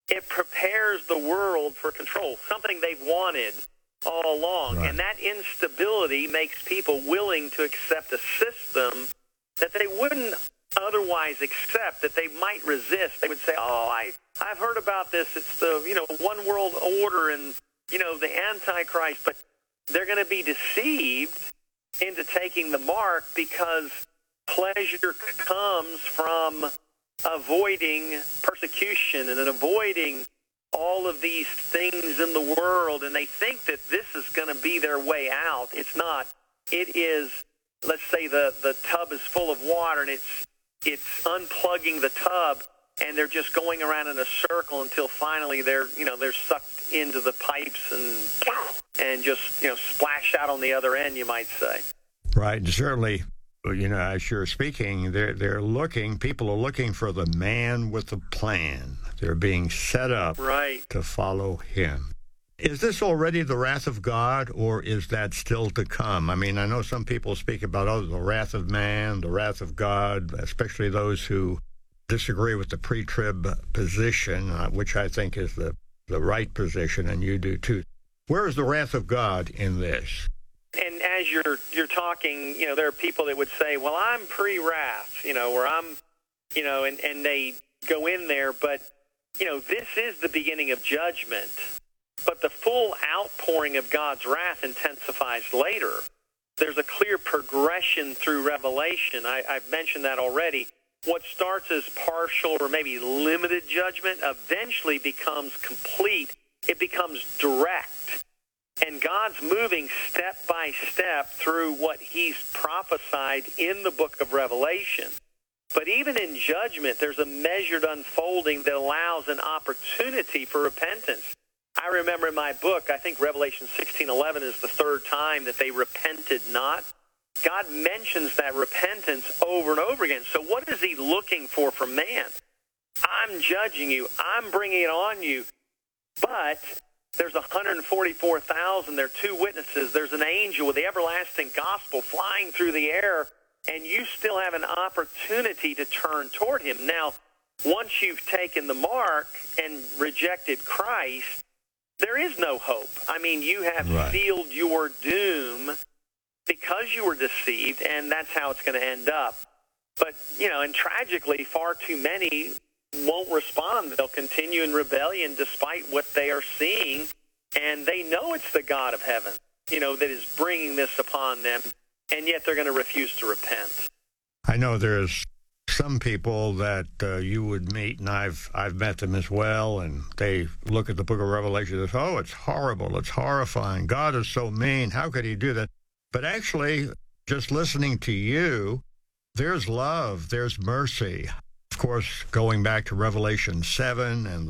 it prepares the world for control, something they've wanted all along. Right. And that instability makes people willing to accept a system that they wouldn't otherwise accept, that they might resist. They would say, I've heard about this. It's the, one world order and, the Antichrist. But they're going to be deceived into taking the mark because pleasure comes from avoiding persecution and avoiding all of these things in the world, and they think that this is going to be their way out. It's not. It is, let's say the tub is full of water, and it's unplugging the tub, and they're just going around in a circle until finally they're sucked into the pipes and just, splash out on the other end, you might say. Right, and certainly, as you're speaking, people are looking for the man with the plan. They're being set up to follow him. Is this already the wrath of God, or is that still to come? I mean, I know some people speak about, the wrath of man, the wrath of God, especially those who disagree with the pre-trib position, which I think is the right position, and you do too. Where is the wrath of God in this? And as you're talking, there are people that would say, well, I'm pre-wrath, or I'm, and they go in there, but, this is the beginning of judgment. But the full outpouring of God's wrath intensifies later. There's a clear progression through Revelation. I've mentioned that already. What starts as partial or maybe limited judgment eventually becomes complete. It becomes direct. And God's moving step by step through what he's prophesied in the book of Revelation. But even in judgment, there's a measured unfolding that allows an opportunity for repentance. I remember in my book, I think Revelation 16:11 is the third time that they repented not. God mentions that repentance over and over again. So what is he looking for from man? I'm judging you. I'm bringing it on you. But there's 144,000. There are two witnesses. There's an angel with the everlasting gospel flying through the air, and you still have an opportunity to turn toward him. Now, once you've taken the mark and rejected Christ, there is no hope. I mean, you have sealed your doom because you were deceived, and that's how it's going to end up. But, and tragically, far too many won't respond. They'll continue in rebellion despite what they are seeing, and they know it's the God of heaven, that is bringing this upon them, and yet they're going to refuse to repent. I know there's some people that you would meet, and I've met them as well, and they look at the book of Revelation and say, oh, it's horrible, it's horrifying, God is so mean, how could he do that? But actually, just listening to you, there's love, there's mercy. Of course, going back to Revelation 7 and the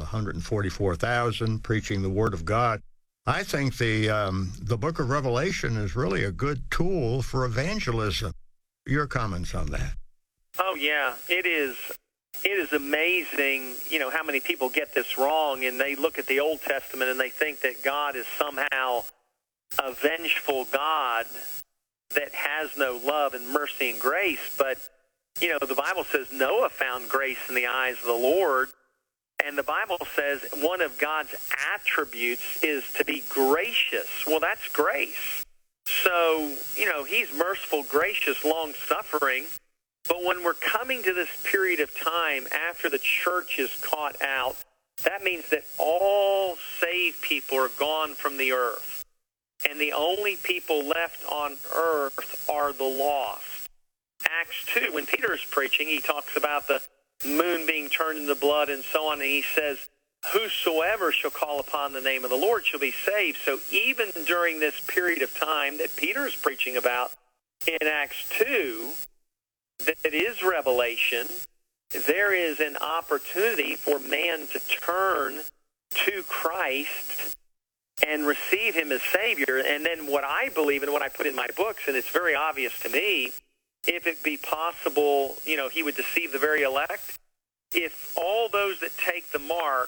144,000 preaching the Word of God, I think the book of Revelation is really a good tool for evangelism. Your comments on that? Oh, yeah, it is. It is amazing, how many people get this wrong, and they look at the Old Testament and they think that God is somehow a vengeful God that has no love and mercy and grace. But, the Bible says Noah found grace in the eyes of the Lord, and the Bible says one of God's attributes is to be gracious. Well, that's grace. So, he's merciful, gracious, long-suffering. But when we're coming to this period of time after the church is caught out, that means that all saved people are gone from the earth. And the only people left on earth are the lost. Acts 2, when Peter is preaching, he talks about the moon being turned into blood and so on, and he says, whosoever shall call upon the name of the Lord shall be saved. So even during this period of time that Peter is preaching about in Acts 2, that is Revelation, there is an opportunity for man to turn to Christ and receive him as Savior. And then what I believe and what I put in my books, and it's very obvious to me, if it be possible, he would deceive the very elect. If all those that take the mark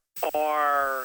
are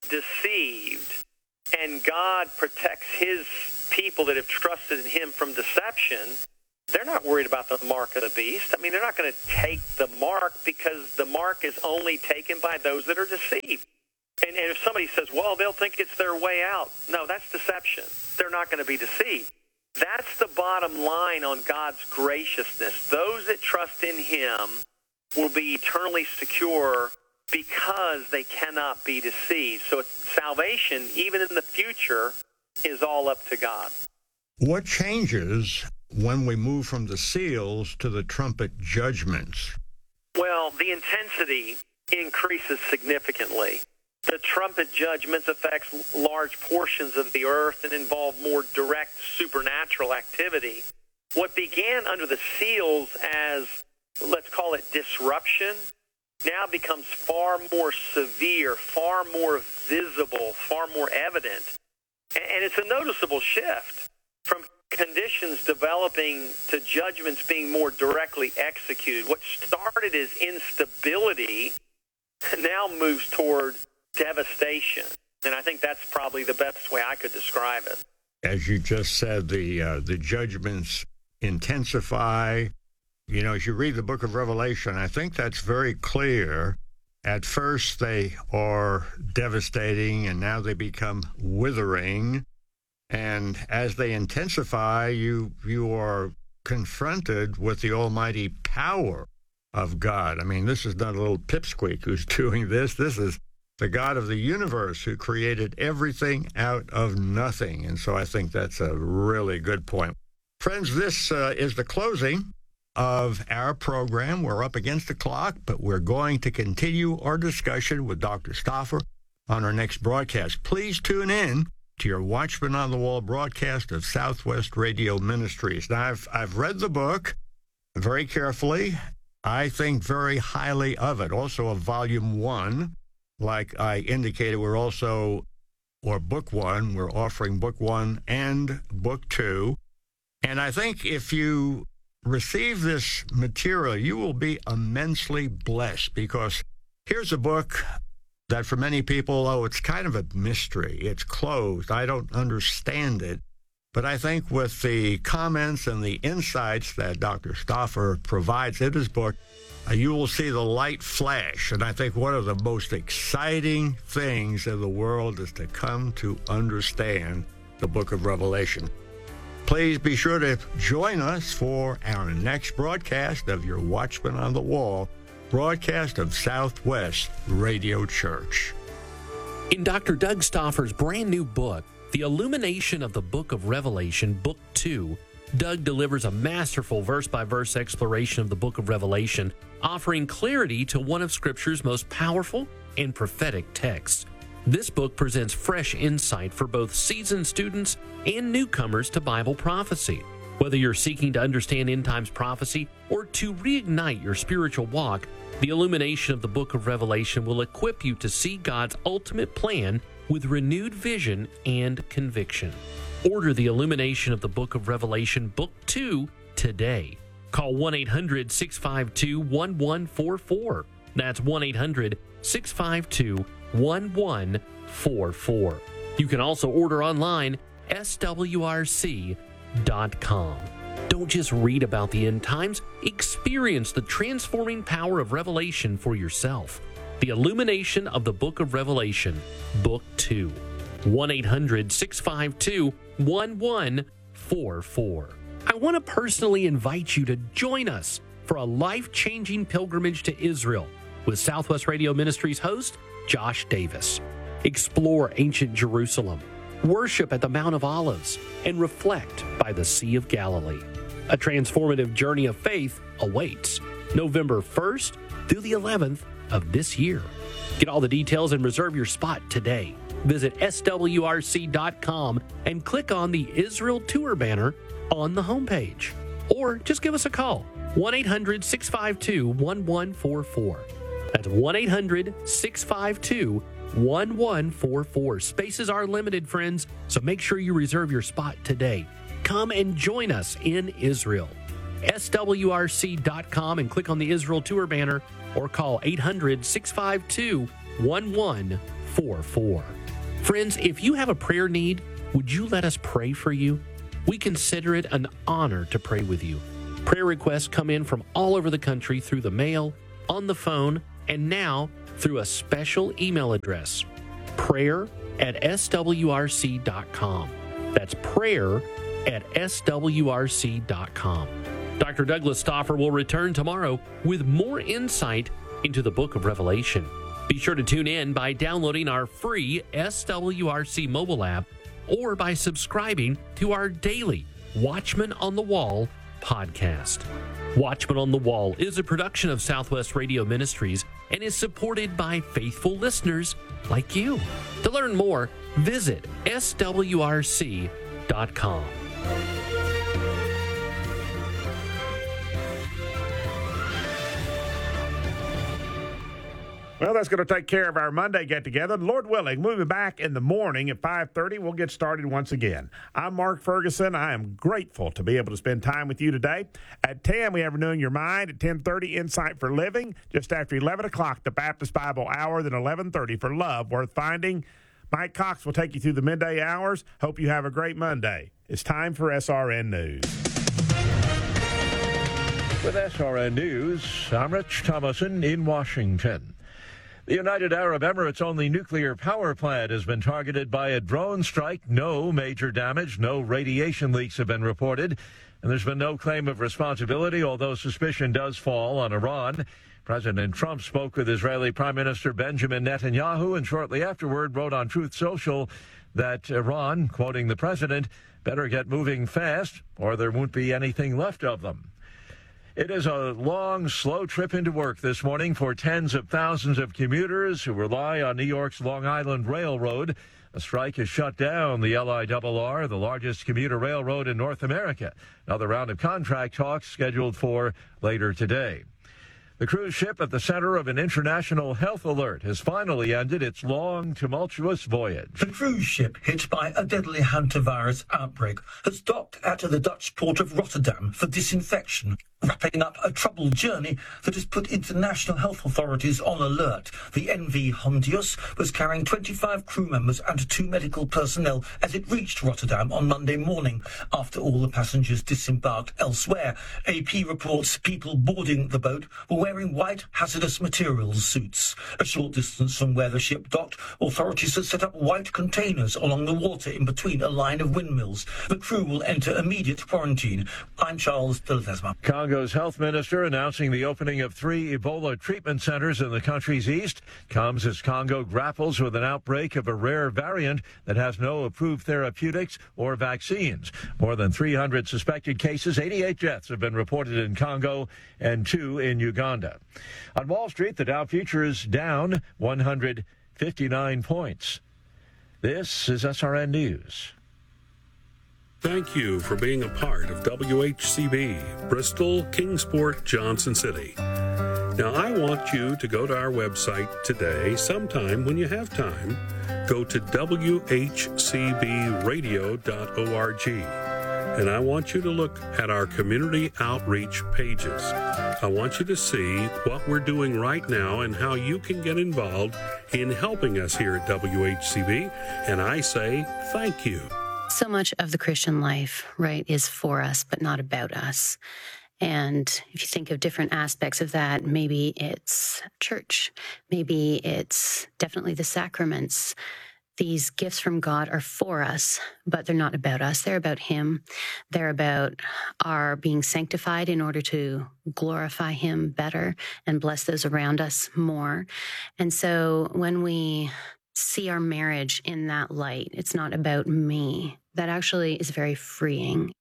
deceived and God protects his people that have trusted in him from deception, they're not worried about the mark of the beast. I mean, they're not going to take the mark because the mark is only taken by those that are deceived. And if somebody says, well, they'll think it's their way out. No, that's deception. They're not going to be deceived. That's the bottom line on God's graciousness. Those that trust in him will be eternally secure because they cannot be deceived. So salvation, even in the future, is all up to God. What changes when we move from the seals to the trumpet judgments? Well, the intensity increases significantly. The trumpet judgments affects large portions of the earth and involve more direct supernatural activity. What began under the seals as, let's call it disruption, now becomes far more severe, far more visible, far more evident. And it's a noticeable shift from conditions developing to judgments being more directly executed. What started as instability now moves toward devastation. And I think that's probably the best way I could describe it. As you just said, the judgments intensify. You know, as you read the book of Revelation, I think that's very clear. At first, they are devastating, and now they become withering. And as they intensify, you are confronted with the almighty power of God. I mean, this is not a little pipsqueak who's doing this. This is the God of the universe who created everything out of nothing. And so I think that's a really good point. Friends, this is the closing of our program. We're up against the clock, but we're going to continue our discussion with Dr. Stauffer on our next broadcast. Please tune in to your Watchman on the Wall broadcast of Southwest Radio Ministries. Now, I've read the book very carefully. I think very highly of it. Also of Volume 1. Like I indicated, we're offering Book 1 and Book 2. And I think if you receive this material, you will be immensely blessed, because here's a book that for many people, it's kind of a mystery. It's closed. I don't understand it. But I think with the comments and the insights that Dr. Stauffer provides in his book, you will see the light flash. And I think one of the most exciting things in the world is to come to understand the book of Revelation. Please be sure to join us for our next broadcast of your Watchman on the Wall, broadcast of Southwest Radio Church. In Dr. Doug Stauffer's brand new book, The Illumination of the Book of Revelation, Book 2, Doug delivers a masterful verse-by-verse exploration of the book of Revelation, offering clarity to one of Scripture's most powerful and prophetic texts. This book presents fresh insight for both seasoned students and newcomers to Bible prophecy. Whether you're seeking to understand end times prophecy or to reignite your spiritual walk, the illumination of the book of Revelation will equip you to see God's ultimate plan with renewed vision and conviction. Order the illumination of the book of Revelation, Book 2, today. Call 1-800-652-1144. That's 1-800-652-1144. You can also order online, swrc.com. Don't just read about the end times, experience the transforming power of Revelation for yourself. The Illumination of the Book of Revelation, Book 2. 1-800-652-1144. I want to personally invite you to join us for a life-changing pilgrimage to Israel with Southwest Radio Ministries host Josh Davis. Explore ancient Jerusalem, worship at the Mount of Olives, and reflect by the Sea of Galilee. A transformative journey of faith awaits November 1st through the 11th of this year. Get all the details and reserve your spot today. Visit swrc.com and click on the Israel Tour banner on the homepage. Or just give us a call, 1-800-652-1144. That's 1-800-652-1144. Spaces are limited, friends, so make sure you reserve your spot today. Come and join us in Israel. swrc.com and click on the Israel Tour banner or call 800-652-1144. Friends, if you have a prayer need, would you let us pray for you? We consider it an honor to pray with you. Prayer requests come in from all over the country through the mail, on the phone, and now through a special email address, prayer@swrc.com. That's prayer@swrc.com. Dr. Douglas Stauffer will return tomorrow with more insight into the book of Revelation. Be sure to tune in by downloading our free SWRC mobile app or by subscribing to our daily Watchman on the Wall podcast. Watchman on the Wall is a production of Southwest Radio Ministries and is supported by faithful listeners like you. To learn more, visit swrc.com. Well, that's going to take care of our Monday get-together. Lord willing, we'll be back in the morning at 5:30. We'll get started once again. I'm Mark Ferguson. I am grateful to be able to spend time with you today. At 10, we have Renewing Your Mind. At 10:30, Insight for Living. Just after 11 o'clock, the Baptist Bible Hour. Then 11:30 for Love Worth Finding. Mike Cox will take you through the midday hours. Hope you have a great Monday. It's time for SRN News. With SRN News, I'm Rich Thomason in Washington. The United Arab Emirates' only nuclear power plant has been targeted by a drone strike. No major damage, no radiation leaks have been reported, and there's been no claim of responsibility, although suspicion does fall on Iran. President Trump spoke with Israeli Prime Minister Benjamin Netanyahu and shortly afterward wrote on Truth Social that Iran, quoting the president, better get moving fast or there won't be anything left of them. It is a long, slow trip into work this morning for tens of thousands of commuters who rely on New York's Long Island Railroad. A strike has shut down the LIRR, the largest commuter railroad in North America. Another round of contract talks scheduled for later today. The cruise ship at the center of an international health alert has finally ended its long, tumultuous voyage. The cruise ship, hit by a deadly hantavirus outbreak, has docked at the Dutch port of Rotterdam for disinfection, wrapping up a troubled journey that has put international health authorities on alert. The NV Hondius was carrying 25 crew members and 2 medical personnel as it reached Rotterdam on Monday morning after all the passengers disembarked elsewhere. AP reports people boarding the boat were wearing white hazardous materials suits. A short distance from where the ship docked, authorities had set up white containers along the water in between a line of windmills. The crew will enter immediate quarantine. I'm Charles de Ledesma. Congo's health minister announcing the opening of 3 Ebola treatment centers in the country's east comes as Congo grapples with an outbreak of a rare variant that has no approved therapeutics or vaccines. More than 300 suspected cases, 88 deaths have been reported in Congo and 2 in Uganda. On Wall Street, the Dow futures down 159 points. This is SRN News. Thank you for being a part of WHCB, Bristol, Kingsport, Johnson City. Now, I want you to go to our website today, sometime when you have time. Go to WHCBradio.org, and I want you to look at our community outreach pages. I want you to see what we're doing right now and how you can get involved in helping us here at WHCB, and I say thank you. So much of the Christian life, right, is for us, but not about us. And if you think of different aspects of that, maybe it's church, maybe it's definitely the sacraments. These gifts from God are for us, but they're not about us. They're about Him. They're about our being sanctified in order to glorify Him better and bless those around us more. And so when we see our marriage in that light, it's not about me. That actually is very freeing.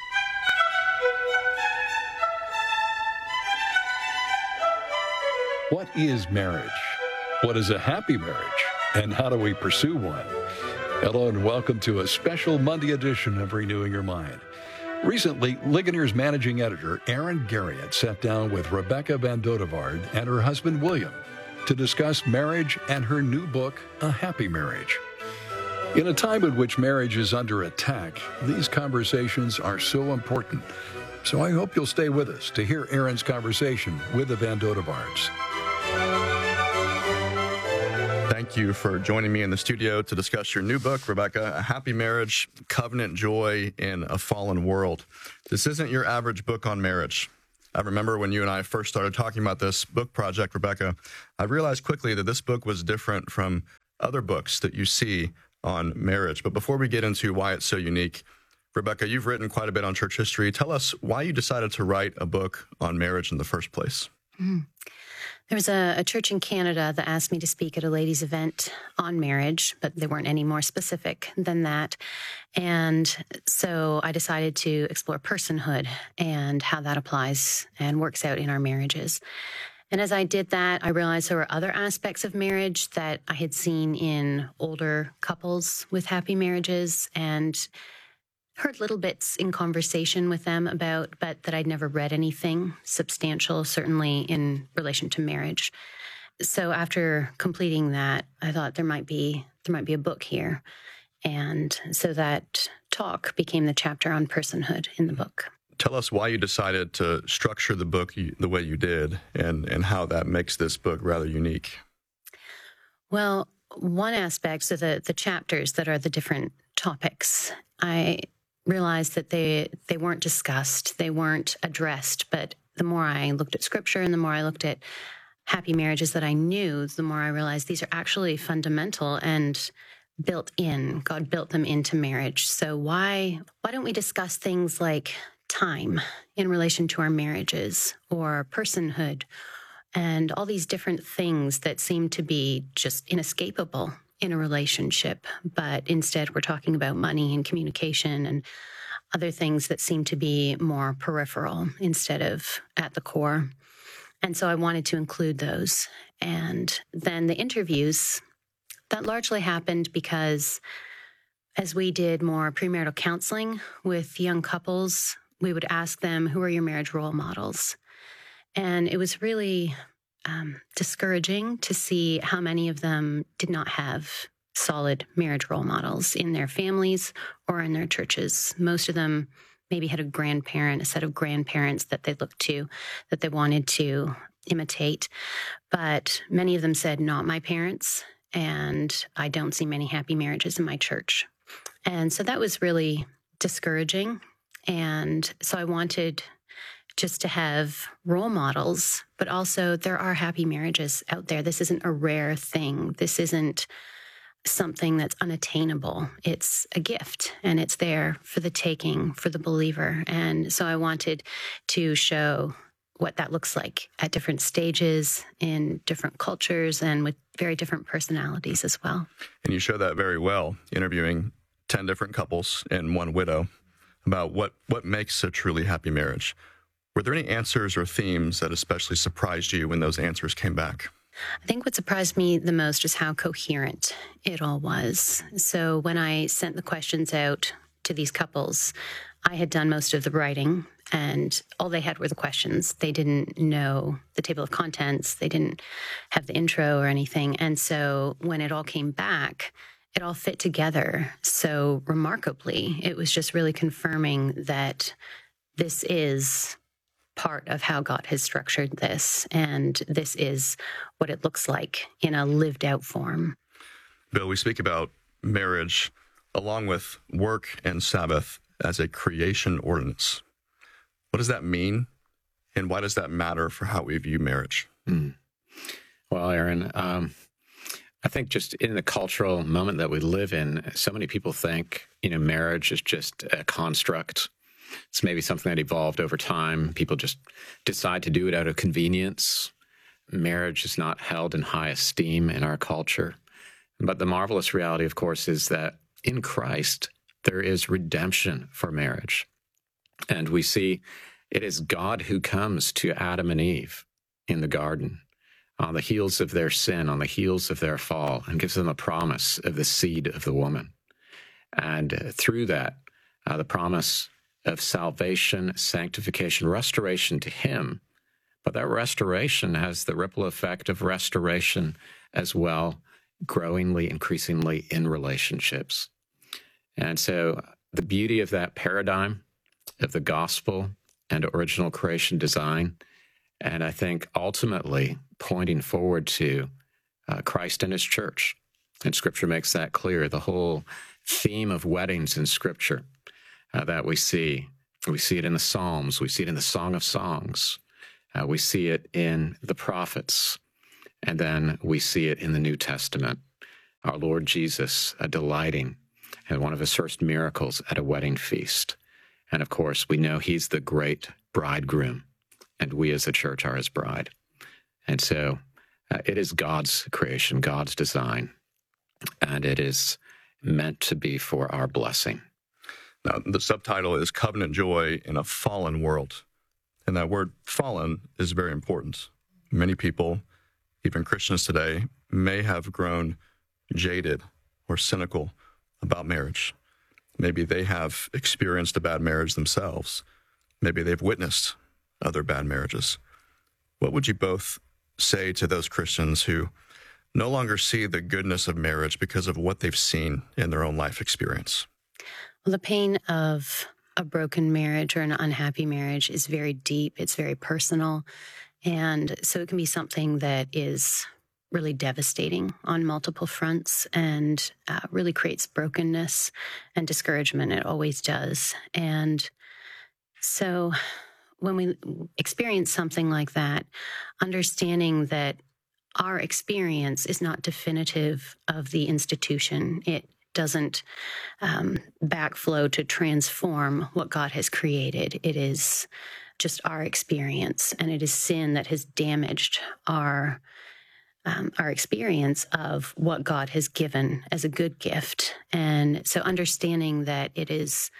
What is marriage? What is a happy marriage? And how do we pursue one? Hello and welcome to a special Monday edition of Renewing Your Mind. Recently, Ligonier's managing editor, Aaron Garriott, sat down with Rebecca Van Dodevard and her husband, William, to discuss marriage and her new book, A Happy Marriage. In a time in which marriage is under attack, these conversations are so important. So I hope you'll stay with us to hear Aaron's conversation with the Van Dodevards. Thank thank you for joining me in the studio to discuss your new book, Rebecca, A Happy Marriage, Covenant Joy in a Fallen World. This isn't your average book on marriage. I remember when you and I first started talking about this book project, Rebecca, I realized quickly that this book was different from other books that you see on marriage. But before we get into why it's so unique, Rebecca, you've written quite a bit on church history. Tell us why you decided to write a book on marriage in the first place. There was a church in Canada that asked me to speak at a ladies' event on marriage, but they weren't any more specific than that. And so I decided to explore personhood and how that applies and works out in our marriages. And as I did that, I realized there were other aspects of marriage that I had seen in older couples with happy marriages and heard little bits in conversation with them about, but that I'd never read anything substantial, certainly in relation to marriage. So after completing that, I thought there might be a book here. And so that talk became the chapter on personhood in the book. Tell us why you decided to structure the book the way you did and how that makes this book rather unique. Well, one aspect, so the chapters that are the different topics, I realized that they weren't discussed, they weren't addressed. But the more I looked at Scripture and the more I looked at happy marriages that I knew, the more I realized these are actually fundamental and built in. God built them into marriage. So why don't we discuss things like time in relation to our marriages, or personhood, and all these different things that seem to be just inescapable in a relationship, but instead we're talking about money and communication and other things that seem to be more peripheral instead of at the core. And so I wanted to include those. And then the interviews, that largely happened because as we did more premarital counseling with young couples, we would ask them, who are your marriage role models? And it was really discouraging to see how many of them did not have solid marriage role models in their families or in their churches. Most of them maybe had a set of grandparents that they looked to, that they wanted to imitate. But many of them said, not my parents, and I don't see many happy marriages in my church. And so that was really discouraging. And so I wanted just to have role models, but also there are happy marriages out there. This isn't a rare thing. This isn't something that's unattainable. It's a gift, and it's there for the taking for the believer. And so I wanted to show what that looks like at different stages in different cultures and with very different personalities as well. And you show that very well, interviewing 10 different couples and one widow about what makes a truly happy marriage. Were there any answers or themes that especially surprised you when those answers came back? I think what surprised me the most is how coherent it all was. So when I sent the questions out to these couples, I had done most of the writing, and all they had were the questions. They didn't know the table of contents. They didn't have the intro or anything. And so when it all came back, it all fit together so remarkably. It was just really confirming that this is part of how God has structured this, and this is what it looks like in a lived out form. Bill, we speak about marriage along with work and Sabbath as a creation ordinance. What does that mean, and why does that matter for how we view marriage? Well, Aaron, I think just in the cultural moment that we live in, so many people think, marriage is just a construct. It's maybe something that evolved over time. People just decide to do it out of convenience. Marriage is not held in high esteem in our culture. But the marvelous reality, of course, is that in Christ, there is redemption for marriage. And we see it is God who comes to Adam and Eve in the garden on the heels of their sin, on the heels of their fall, and gives them a promise of the seed of the woman. And through that, the promise of salvation, sanctification, restoration to him. But that restoration has the ripple effect of restoration as well, growingly, increasingly in relationships. And so the beauty of that paradigm of the gospel and original creation design, and I think ultimately pointing forward to Christ and his church. And Scripture makes that clear. The whole theme of weddings in Scripture that we see it in the Psalms, we see it in the Song of Songs, we see it in the prophets, and then we see it in the New Testament. Our Lord Jesus delighting in one of his first miracles at a wedding feast. And of course, we know he's the great bridegroom, and we as a church are his bride. And so it is God's creation, God's design, and it is meant to be for our blessing. Now, the subtitle is Covenant Joy in a Fallen World. And that word fallen is very important. Many people, even Christians today, may have grown jaded or cynical about marriage. Maybe they have experienced a bad marriage themselves. Maybe they've witnessed other bad marriages. What would you both say to those Christians who no longer see the goodness of marriage because of what they've seen in their own life experience? Well, the pain of a broken marriage or an unhappy marriage is very deep. It's very personal. And so it can be something that is really devastating on multiple fronts and really creates brokenness and discouragement. It always does. And so when we experience something like that, understanding that our experience is not definitive of the institution. It doesn't backflow to transform what God has created. It is just our experience, and it is sin that has damaged our experience of what God has given as a good gift. And so understanding that it is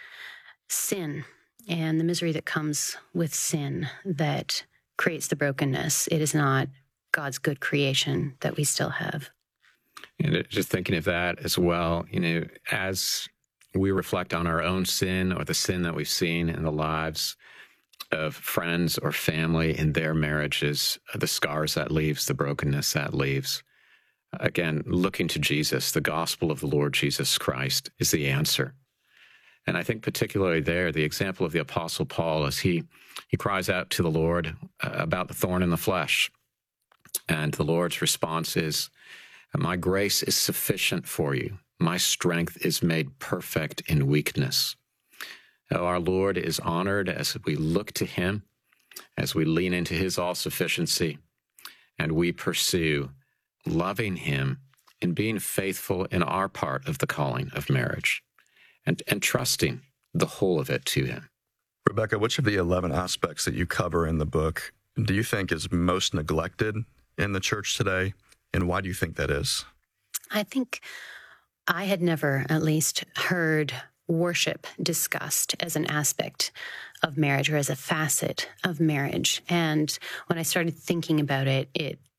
sin and the misery that comes with sin that creates the brokenness. It is not God's good creation that we still have. And just thinking of that as well, as we reflect on our own sin or the sin that we've seen in the lives of friends or family in their marriages, the scars that leaves, the brokenness that leaves. Again, looking to Jesus, the gospel of the Lord Jesus Christ is the answer. And I think particularly there, the example of the Apostle Paul as he cries out to the Lord about the thorn in the flesh. And the Lord's response is, "My grace is sufficient for you. My strength is made perfect in weakness." Our Lord is honored as we look to him, as we lean into his all-sufficiency, and we pursue loving him and being faithful in our part of the calling of marriage and trusting the whole of it to him. Rebecca, which of the 11 aspects that you cover in the book do you think is most neglected in the church today, and why do you think that is? I think I had never, at least, heard worship discussed as an aspect of marriage or as a facet of marriage. And when I started thinking about it,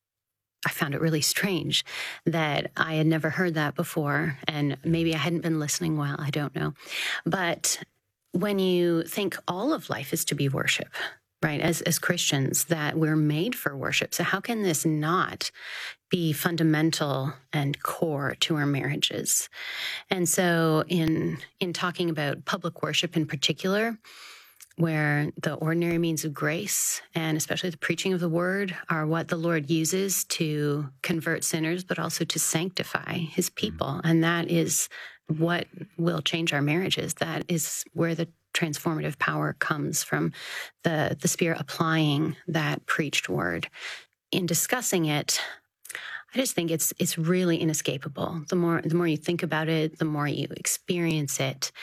I found it really strange that I had never heard that before. And maybe I hadn't been listening well, I don't know. But when you think all of life is to be worship, right, as Christians, that we're made for worship. So how can this not be fundamental and core to our marriages? And so in talking about public worship in particular, where the ordinary means of grace, and especially the preaching of the word, are what the Lord uses to convert sinners, but also to sanctify his people. And that is what will change our marriages. That is where the transformative power comes from, the Spirit applying that preached word. In discussing it, I just think it's really inescapable. The more you think about it, the more you experience it.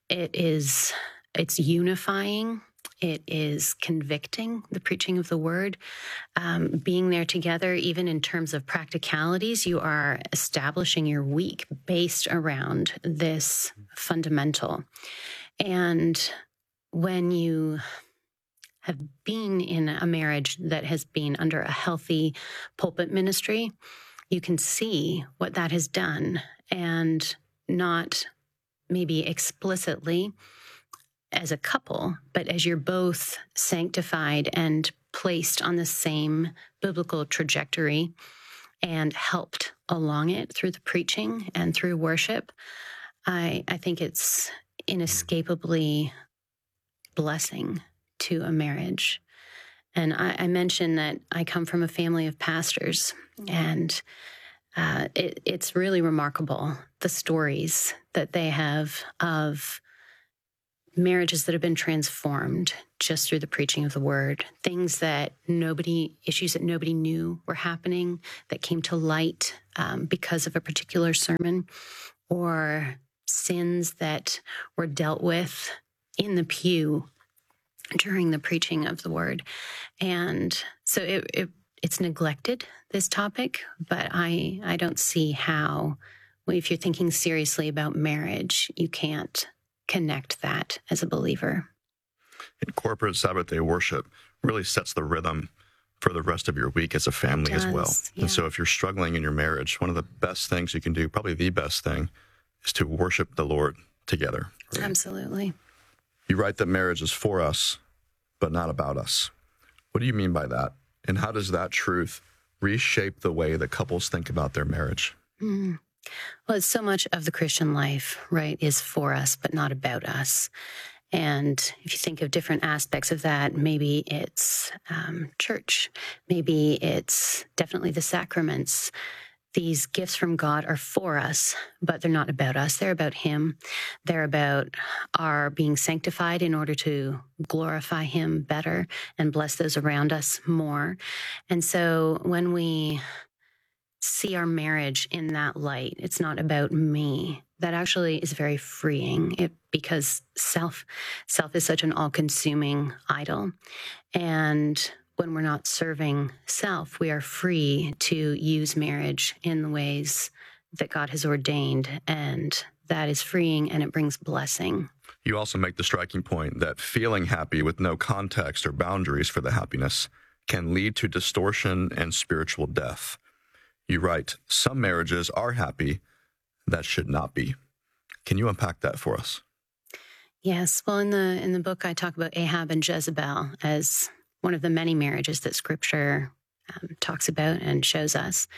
It's unifying. It is convicting, the preaching of the word. Being there together, even in terms of practicalities, you are establishing your week based around this fundamental. And when you have been in a marriage that has been under a healthy pulpit ministry, you can see what that has done, and not maybe explicitly as a couple, but as you're both sanctified and placed on the same biblical trajectory and helped along it through the preaching and through worship. I think it's inescapably blessing to a marriage. And I mentioned that I come from a family of pastors, and it's really remarkable, the stories that they have of marriages that have been transformed just through the preaching of the word, issues that nobody knew were happening that came to light because of a particular sermon, or sins that were dealt with in the pew during the preaching of the word. And so it's neglected, this topic, but I don't see how, if you're thinking seriously about marriage, you can't connect that as a believer. And corporate Sabbath day worship really sets the rhythm for the rest of your week as a family as well. Yeah. And so if you're struggling in your marriage, one of the best things you can do, probably the best thing, is to worship the Lord together. Right? Absolutely. You write that marriage is for us, but not about us. What do you mean by that? And how does that truth reshape the way that couples think about their marriage? Well, it's so much of the Christian life, right, is for us, but not about us. And if you think of different aspects of that, maybe it's church, maybe it's definitely the sacraments. These gifts from God are for us, but they're not about us. They're about Him. They're about our being sanctified in order to glorify Him better and bless those around us more. And so when we see our marriage in that light, it's not about me. That actually is very freeing, because self is such an all-consuming idol. And when we're not serving self, we are free to use marriage in the ways that God has ordained, and that is freeing, and it brings blessing. You also make the striking point that feeling happy with no context or boundaries for the happiness can lead to distortion and spiritual death. You write, some marriages are happy that should not be. Can you unpack that for us? Yes. Well, in the book, I talk about Ahab and Jezebel as one of the many marriages that Scripture talks about and shows us.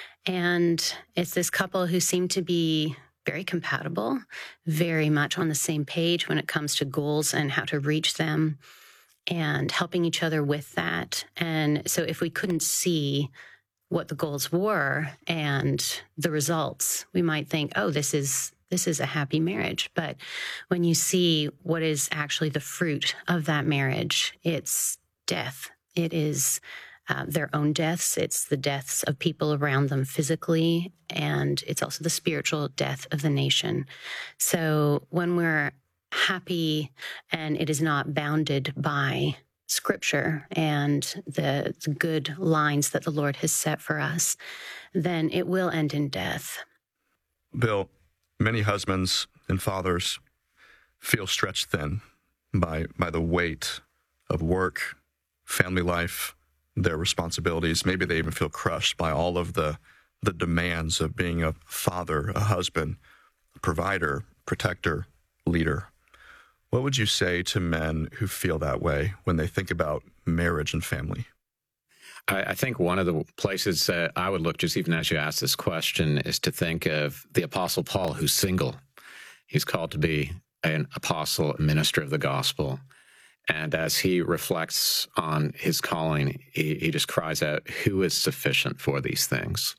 And it's this couple who seem to be very compatible, very much on the same page when it comes to goals and how to reach them, and helping each other with that. And so if we couldn't see what the goals were and the results, we might think, oh, this is a happy marriage. But when you see what is actually the fruit of that marriage, it's death. It is their own deaths. It's the deaths of people around them physically, and it's also the spiritual death of the nation. So when we're happy and it is not bounded by Scripture and the good lines that the Lord has set for us, then it will end in death. Bill, many husbands and fathers feel stretched thin by the weight of work, family life, their responsibilities. Maybe they even feel crushed by all of the demands of being a father, a husband, a provider, protector, leader. What would you say to men who feel that way when they think about marriage and family? I think one of the places that I would look, just even as you ask this question, is to think of the Apostle Paul, who's single. He's called to be an apostle, a minister of the gospel. And as he reflects on his calling, he just cries out, who is sufficient for these things?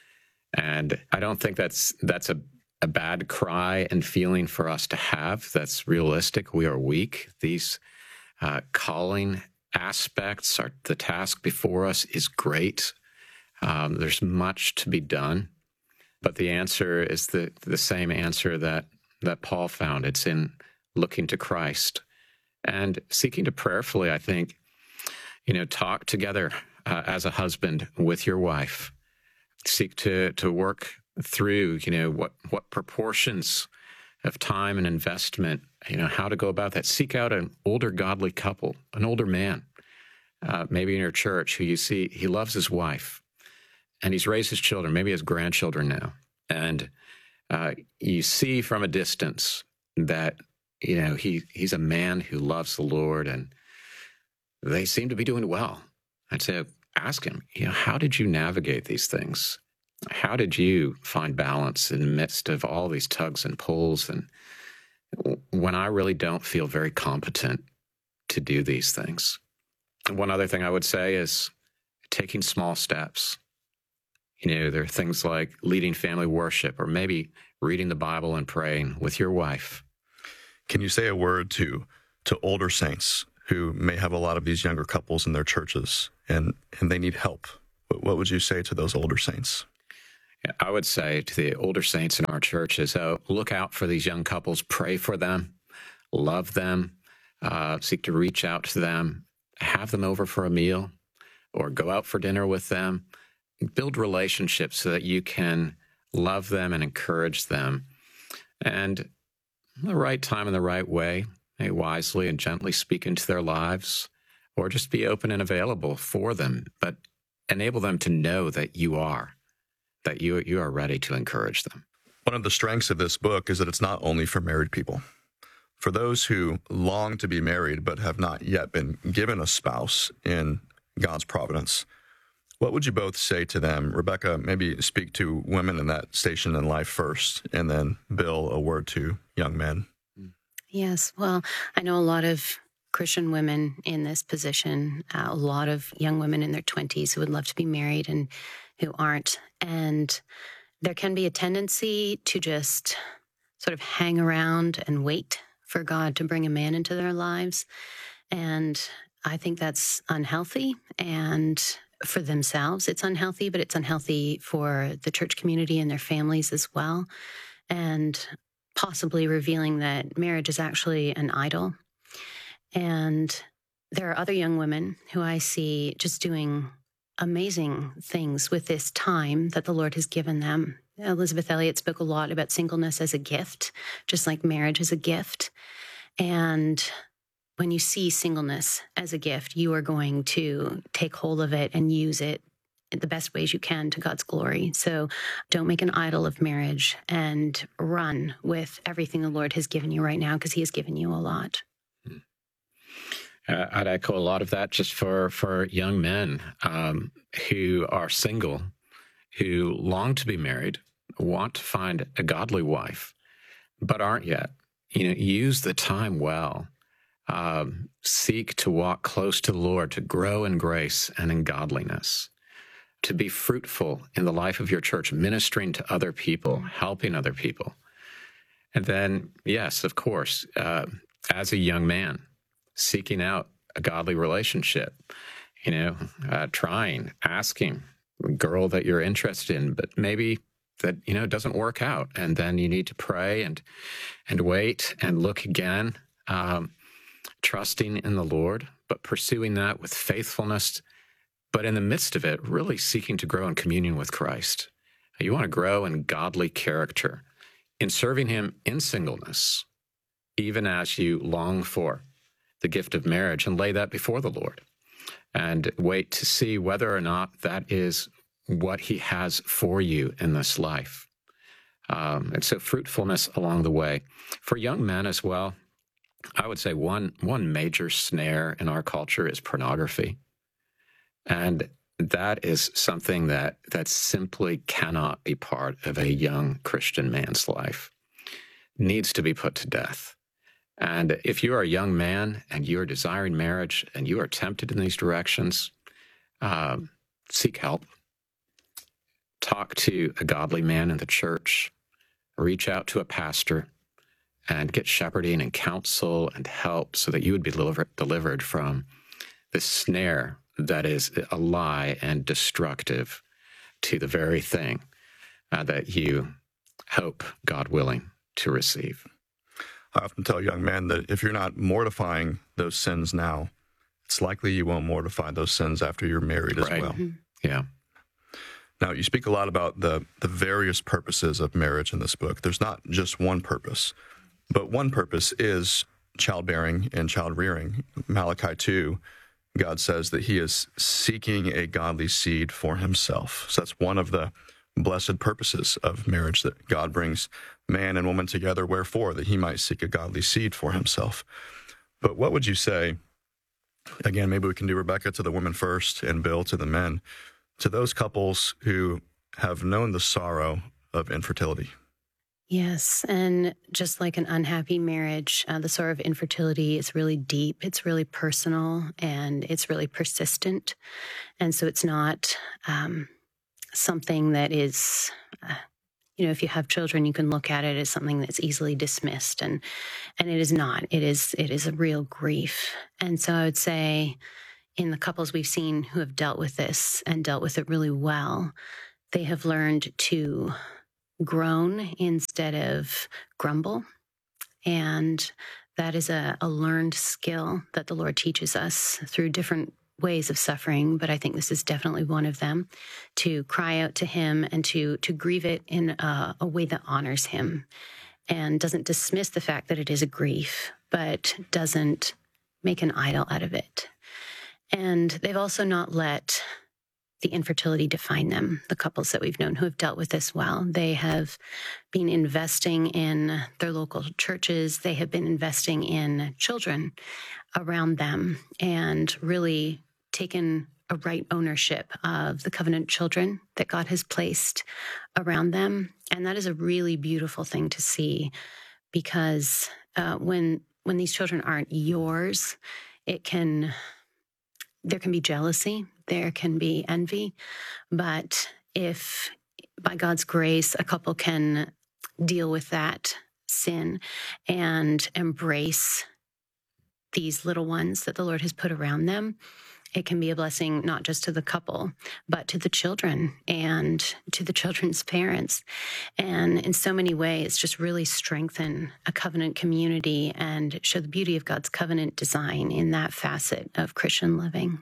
And I don't think that's a bad cry and feeling for us to have. That's realistic. We are weak. These calling aspects, the task before us is great. There's much to be done. But the answer is the same answer that Paul found. It's in looking to Christ and seeking to prayerfully, I think, talk together as a husband with your wife. Seek to work through, what proportions of time and investment, how to go about that. Seek out an older godly couple, an older man, maybe in your church, who you see, he loves his wife and he's raised his children, maybe his grandchildren now. And you see from a distance that, he's a man who loves the Lord, and they seem to be doing well. I'd say, ask him, how did you navigate these things? How did you find balance in the midst of all these tugs and pulls? And when I really don't feel very competent to do these things. And one other thing I would say is taking small steps. There are things like leading family worship, or maybe reading the Bible and praying with your wife. Can you say a word to older saints who may have a lot of these younger couples in their churches and they need help? What would you say to those older saints? I would say to the older saints in our churches, look out for these young couples, pray for them, love them, seek to reach out to them, have them over for a meal, or go out for dinner with them. Build relationships so that you can love them and encourage them. And in the right time and the right way, wisely and gently speak into their lives, or just be open and available for them, but enable them to know that you are ready to encourage them. One of the strengths of this book is that it's not only for married people. For those who long to be married but have not yet been given a spouse in God's providence, what would you both say to them? Rebecca, maybe speak to women in that station in life first, and then Bill, a word to young men. Yes, well, I know a lot of Christian women in this position, a lot of young women in their 20s who would love to be married and who aren't. And there can be a tendency to just sort of hang around and wait for God to bring a man into their lives. And I think that's unhealthy. And for themselves, it's unhealthy, but it's unhealthy for the church community and their families as well. And possibly revealing that marriage is actually an idol. And there are other young women who I see just doing amazing things with this time that the Lord has given them. Elizabeth Elliot spoke a lot about singleness as a gift, just like marriage is a gift. And when you see singleness as a gift, you are going to take hold of it and use it in the best ways you can to God's glory. So don't make an idol of marriage, and run with everything the Lord has given you right now, because he has given you a lot. I'd echo a lot of that just for young men who are single, who long to be married, want to find a godly wife, but aren't yet. Use the time well. Seek to walk close to the Lord, to grow in grace and in godliness, to be fruitful in the life of your church, ministering to other people, helping other people. And then, yes, of course, as a young man, seeking out a godly relationship, trying, asking a girl that you're interested in, but maybe that, doesn't work out. And then you need to pray and wait and look again, trusting in the Lord, but pursuing that with faithfulness. But in the midst of it, really seeking to grow in communion with Christ. You want to grow in godly character, in serving him in singleness, even as you long for the gift of marriage, and lay that before the Lord and wait to see whether or not that is what he has for you in this life. And so fruitfulness along the way. For young men as well, I would say one major snare in our culture is pornography. And that is something that simply cannot be part of a young Christian man's life. Needs to be put to death. And if you are a young man and you are desiring marriage and you are tempted in these directions, seek help. Talk to a godly man in the church. Reach out to a pastor and get shepherding and counsel and help so that you would be delivered from this snare that is a lie and destructive to the very thing that you hope, God willing, to receive. I often tell young men that if you're not mortifying those sins now, it's likely you won't mortify those sins after you're married as well. Mm-hmm. Yeah. Now, you speak a lot about the various purposes of marriage in this book. There's not just one purpose, but one purpose is childbearing and child rearing. Malachi 2, God says that he is seeking a godly seed for himself. So that's one of the blessed purposes of marriage, that God brings man and woman together. Wherefore? That he might seek a godly seed for himself. But what would you say, again, maybe we can do Rebecca to the women first and Bill to the men, to those couples who have known the sorrow of infertility? Yes, and just like an unhappy marriage, the sorrow of infertility is really deep, it's really personal, and it's really persistent. And so it's not something that is, if you have children, you can look at it as something that's easily dismissed, and it is not. It is a real grief. And so I would say, in the couples we've seen who have dealt with this and dealt with it really well, they have learned to groan instead of grumble. And that is a learned skill that the Lord teaches us through different ways of suffering, but I think this is definitely one of them, to cry out to him and to grieve it in a way that honors him and doesn't dismiss the fact that it is a grief, but doesn't make an idol out of it. And they've also not let the infertility define them, the couples that we've known who have dealt with this well. They have been investing in their local churches. They have been investing in children around them and really taken a right ownership of the covenant children that God has placed around them. And that is a really beautiful thing to see, because when these children aren't yours, there can be jealousy, there can be envy. But if by God's grace, a couple can deal with that sin and embrace these little ones that the Lord has put around them, it can be a blessing not just to the couple, but to the children and to the children's parents. And in so many ways, just really strengthen a covenant community and show the beauty of God's covenant design in that facet of Christian living.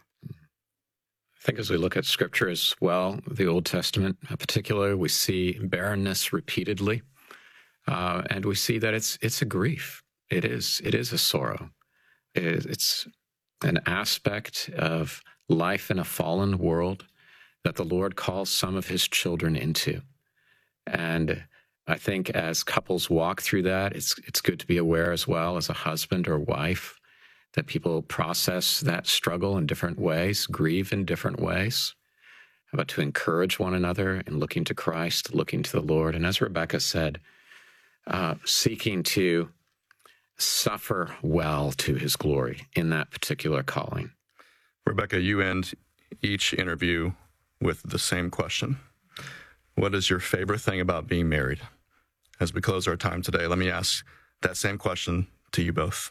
I think as we look at Scripture as well, the Old Testament in particular, we see barrenness repeatedly, and we see that it's a grief. It is a sorrow. It's an aspect of life in a fallen world that the Lord calls some of his children into. And I think as couples walk through that, it's good to be aware as well as a husband or wife that people process that struggle in different ways, grieve in different ways, but to encourage one another in looking to Christ, looking to the Lord. And as Rebecca said, seeking to suffer well to his glory in that particular calling. Rebecca, you end each interview with the same question. What is your favorite thing about being married? As we close our time today, let me ask that same question to you both.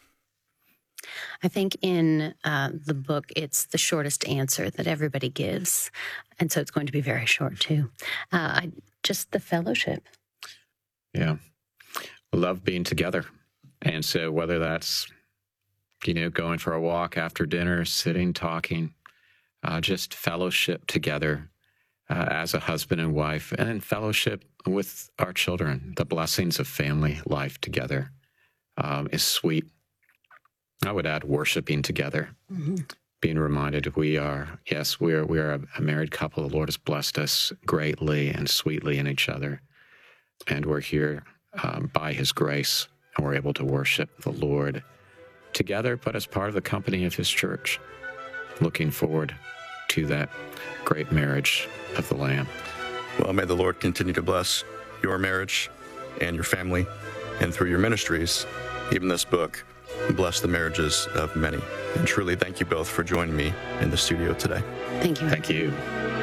I think in the book, it's the shortest answer that everybody gives. And so it's going to be very short, too. Just the fellowship. Yeah. Love being together. And so whether that's, going for a walk after dinner, sitting, talking, just fellowship together as a husband and wife, and then fellowship with our children, the blessings of family life together is sweet. I would add worshiping together, being reminded we are a married couple. The Lord has blessed us greatly and sweetly in each other, and we're here by his grace, and we're able to worship the Lord together, but as part of the company of his church, looking forward to that great marriage of the Lamb. Well, may the Lord continue to bless your marriage and your family, and through your ministries, even this book, bless the marriages of many. And truly, thank you both for joining me in the studio today. Thank you. Thank you.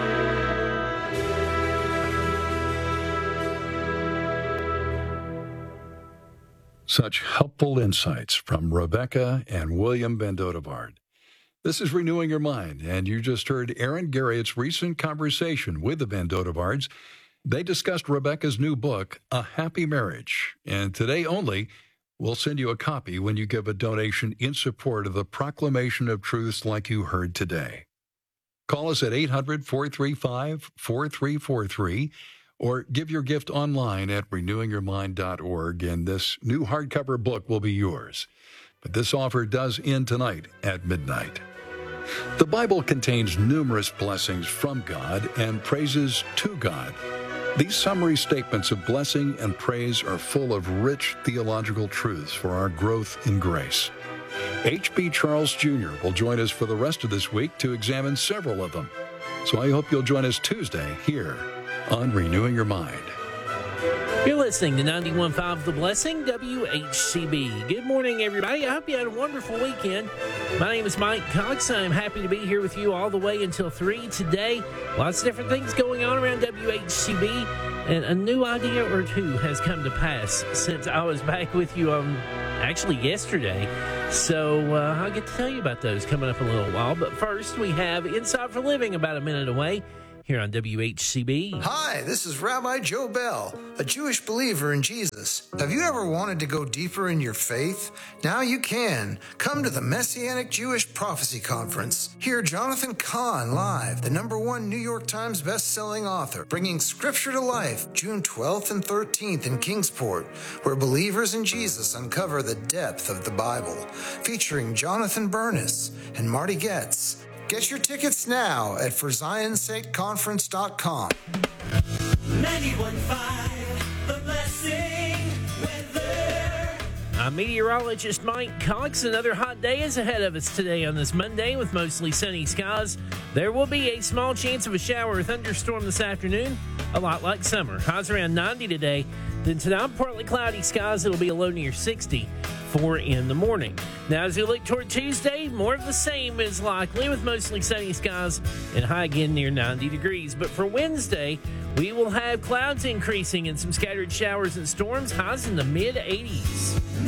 Such helpful insights from Rebecca and William Bendodevard. This is Renewing Your Mind, and you just heard Aaron Garrett's recent conversation with the Bendodevards. They discussed Rebecca's new book, A Happy Marriage, and today only, we'll send you a copy when you give a donation in support of the proclamation of truths like you heard today. Call us at 800-435-4343 or give your gift online at renewingyourmind.org, and this new hardcover book will be yours. But this offer does end tonight at midnight. The Bible contains numerous blessings from God and praises to God. These summary statements of blessing and praise are full of rich theological truths for our growth in grace. H.B. Charles Jr. will join us for the rest of this week to examine several of them. So I hope you'll join us Tuesday here on Renewing Your Mind. You're listening to 91.5 The Blessing, WHCB. Good morning, everybody. I hope you had a wonderful weekend. My name is Mike Cox. I'm happy to be here with you all the way until 3 today. Lots of different things going on around WHCB, and a new idea or two has come to pass since I was back with you actually yesterday. So I'll get to tell you about those coming up in a little while. But first, we have Inside for Living about a minute away here on WHCB. Hi, this is Rabbi Joe Bell, a Jewish believer in Jesus. Have you ever wanted to go deeper in your faith? Now you can. Come to the Messianic Jewish Prophecy Conference. Hear Jonathan Cahn live, the #1 New York Times best-selling author, bringing scripture to life June 12th and 13th in Kingsport, where believers in Jesus uncover the depth of the Bible. Featuring Jonathan Bernis and Marty Goetz. Get your tickets now at ForZionSakeConference.com. 91.5 The Blessing weather. I'm meteorologist Mike Cox. Another hot day is ahead of us today on this Monday with mostly sunny skies. There will be a small chance of a shower or thunderstorm this afternoon, a lot like summer. Highs around 90 today. Then tonight, partly cloudy skies. It'll be a low near 60. 4 in the morning. Now, as we look toward Tuesday, more of the same is likely with mostly sunny skies and high again near 90 degrees. But for Wednesday, we will have clouds increasing and some scattered showers and storms, highs in the mid-80s.